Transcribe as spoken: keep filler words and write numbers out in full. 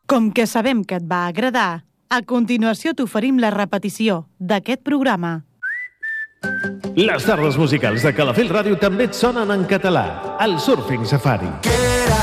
Com que sabem que et va agradar, a continuació t'oferim la repetició d'aquest programa. Les tardes musicals de Calafell Ràdio també et sonen en català, al Surfing Safari.